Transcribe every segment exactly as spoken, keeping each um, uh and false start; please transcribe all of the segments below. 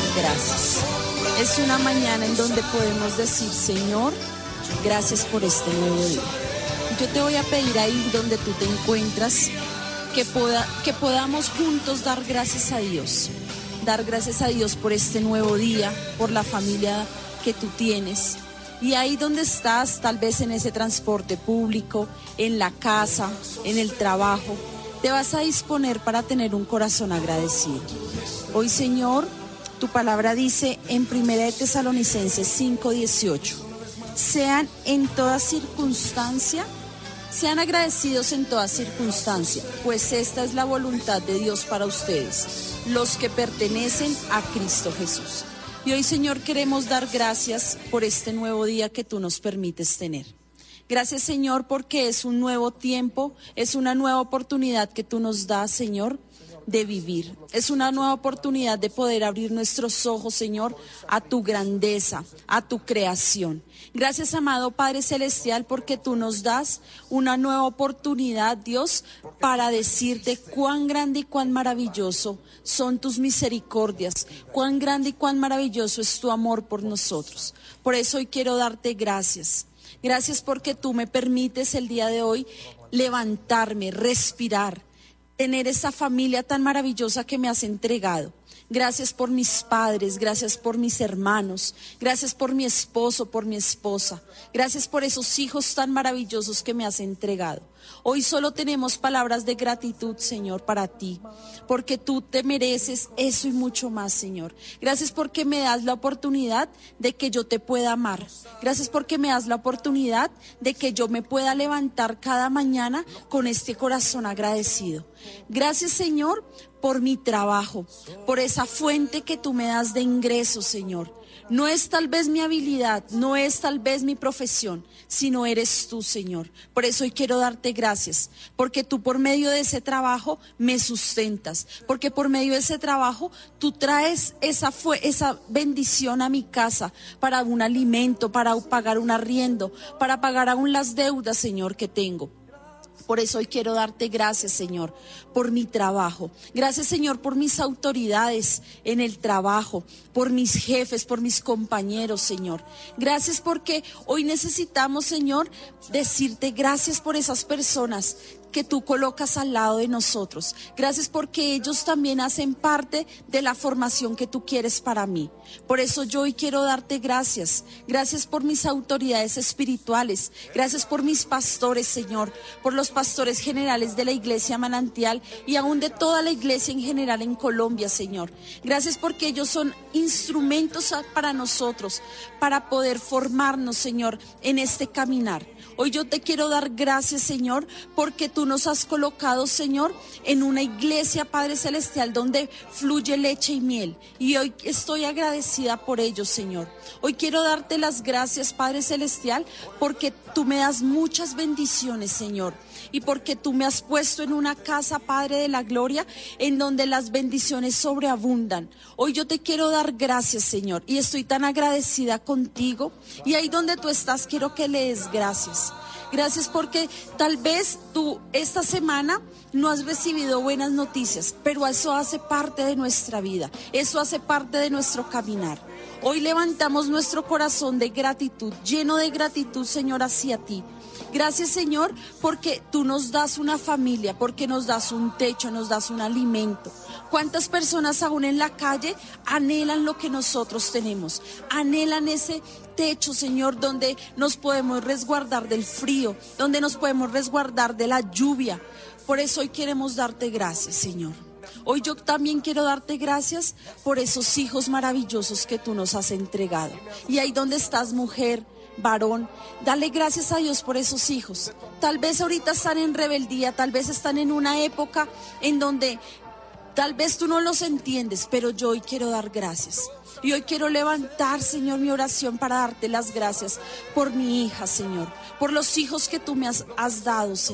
gracias. Es una mañana en donde podemos decir, Señor, gracias por este nuevo día. Yo te voy a pedir ahí donde tú te encuentras que, poda, que podamos juntos dar gracias a Dios. Dar gracias a Dios por este nuevo día, por la familia que tú tienes. Y ahí donde estás, tal vez en ese transporte público, en la casa, en el trabajo, te vas a disponer para tener un corazón agradecido. Hoy, Señor, tu palabra dice en primera de Tesalonicenses cinco dieciocho, sean en toda circunstancia, sean agradecidos en toda circunstancia, pues esta es la voluntad de Dios para ustedes, los que pertenecen a Cristo Jesús. Y hoy, Señor, queremos dar gracias por este nuevo día que tú nos permites tener. Gracias, Señor, porque es un nuevo tiempo, es una nueva oportunidad que tú nos das, Señor, de vivir. Es una nueva oportunidad de poder abrir nuestros ojos, Señor, a tu grandeza, a tu creación. Gracias, amado Padre Celestial, porque tú nos das una nueva oportunidad, Dios, para decirte cuán grande y cuán maravilloso son tus misericordias, cuán grande y cuán maravilloso es tu amor por nosotros. Por eso hoy quiero darte gracias. Gracias porque tú me permites el día de hoy levantarme, respirar, tener esa familia tan maravillosa que me has entregado. Gracias por mis padres, gracias por mis hermanos, gracias por mi esposo, por mi esposa. Gracias por esos hijos tan maravillosos que me has entregado. Hoy solo tenemos palabras de gratitud, Señor, para ti, porque tú te mereces eso y mucho más, Señor. Gracias porque me das la oportunidad de que yo te pueda amar. Gracias porque me das la oportunidad de que yo me pueda levantar cada mañana con este corazón agradecido. Gracias, Señor, por mi trabajo, por esa fuente que tú me das de ingresos, Señor. No es tal vez mi habilidad, no es tal vez mi profesión, sino eres tú, Señor. Por eso hoy quiero darte gracias, porque tú por medio de ese trabajo me sustentas, porque por medio de ese trabajo tú traes esa, fue, esa bendición a mi casa para un alimento, para pagar un arriendo, para pagar aún las deudas, Señor, que tengo. Por eso hoy quiero darte gracias, Señor, por mi trabajo. Gracias, Señor, por mis autoridades en el trabajo, por mis jefes, por mis compañeros, Señor. Gracias porque hoy necesitamos, Señor, decirte gracias por esas personas que tú colocas al lado de nosotros. Gracias porque ellos también hacen parte de la formación que tú quieres para mí. Por eso yo hoy quiero darte gracias. Gracias por mis autoridades espirituales. Gracias por mis pastores, Señor, por los pastores generales de la Iglesia Manantial y aún de toda la iglesia en general en Colombia, Señor. Gracias porque ellos son instrumentos para nosotros, para poder formarnos, Señor, en este caminar. Hoy yo te quiero dar gracias, Señor, porque tú nos has colocado, Señor, en una iglesia, Padre Celestial, donde fluye leche y miel. Y hoy estoy agradecida por ello, Señor. Hoy quiero darte las gracias, Padre Celestial, porque tú me das muchas bendiciones, Señor. Y porque tú me has puesto en una casa, Padre de la gloria, en donde las bendiciones sobreabundan. Hoy yo te quiero dar gracias, Señor, y estoy tan agradecida contigo. Y ahí donde tú estás, quiero que le des gracias. Gracias porque tal vez tú esta semana no has recibido buenas noticias, pero eso hace parte de nuestra vida, eso hace parte de nuestro caminar. Hoy levantamos nuestro corazón de gratitud, lleno de gratitud, Señor, hacia ti. Gracias, Señor, porque tú nos das una familia, porque nos das un techo, nos das un alimento. ¿Cuántas personas aún en la calle anhelan lo que nosotros tenemos? Anhelan ese techo, Señor, donde nos podemos resguardar del frío, donde nos podemos resguardar de la lluvia. Por eso hoy queremos darte gracias, Señor. Hoy yo también quiero darte gracias por esos hijos maravillosos que tú nos has entregado. Y ahí donde estás, mujer, varón, dale gracias a Dios por esos hijos. Tal vez ahorita están en rebeldía, tal vez están en una época en donde tal vez tú no los entiendes, pero yo hoy quiero dar gracias. Y hoy quiero levantar, Señor, mi oración para darte las gracias por mi hija, Señor, por los hijos que tú me has, has dado, Señor.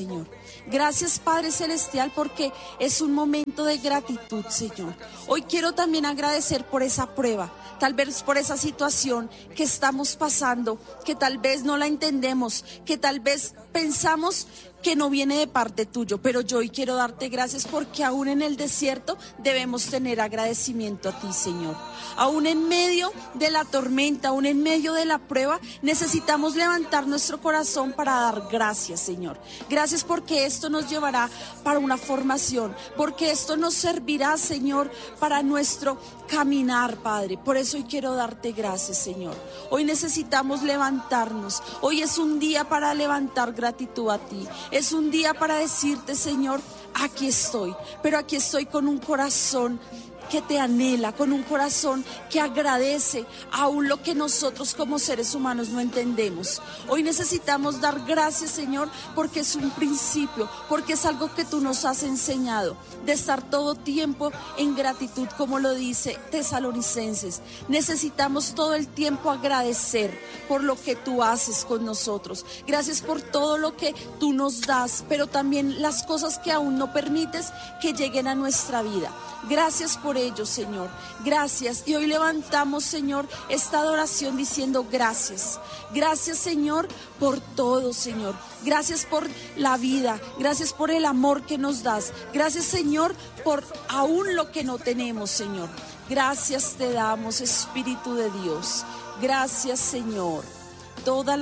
Gracias, Padre Celestial, porque es un momento de gratitud, Señor. Hoy quiero también agradecer por esa prueba, tal vez por esa situación que estamos pasando, que tal vez no la entendemos, que tal vez pensamos que no viene de parte tuyo, pero yo hoy quiero darte gracias porque aún en el desierto debemos tener agradecimiento a ti, Señor. Aún en medio de la tormenta, aún en medio de la prueba, necesitamos levantar nuestro corazón para dar gracias, Señor. Gracias porque esto nos llevará para una formación, porque esto nos servirá, Señor, para nuestro caminar, Padre. Por eso hoy quiero darte gracias, Señor. Hoy necesitamos levantarnos. Hoy es un día para levantar gratitud a ti. Es un día para decirte, Señor, aquí estoy, pero aquí estoy con un corazón que te anhela, con un corazón que agradece aún lo que nosotros como seres humanos no entendemos. Hoy necesitamos dar gracias, Señor, porque es un principio, porque es algo que tú nos has enseñado, de estar todo tiempo en gratitud, como lo dice Tesalonicenses. Necesitamos todo el tiempo agradecer por lo que tú haces con nosotros. Gracias por todo lo que tú nos das, pero también las cosas que aún no permites que lleguen a nuestra vida. Gracias por ello, Señor. Gracias. Y hoy levantamos, Señor, esta adoración diciendo gracias. Gracias, Señor, por todo, Señor. Gracias por la vida. Gracias por el amor que nos das. Gracias, Señor, por aún lo que no tenemos, Señor. Gracias te damos, Espíritu de Dios. Gracias, Señor. Toda